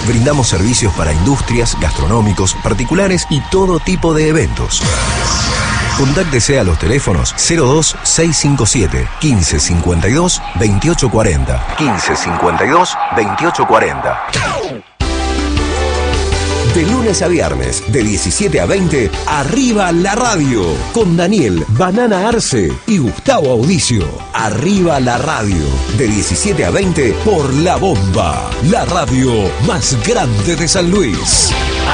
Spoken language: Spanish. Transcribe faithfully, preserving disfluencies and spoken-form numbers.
Brindamos servicios para industrias, gastronómicos, particulares y todo tipo de eventos. Contáctese a los teléfonos cero dos seis cinco siete, quince cincuenta y dos, veintiocho cuarenta. quince cincuenta y dos, veintiocho cuarenta. De lunes a viernes, de diecisiete a veinte, Arriba la Radio, con Daniel Banana Arce y Gustavo Audicio. Arriba la Radio, de diecisiete a veinte, por La Bomba, la radio más grande de San Luis.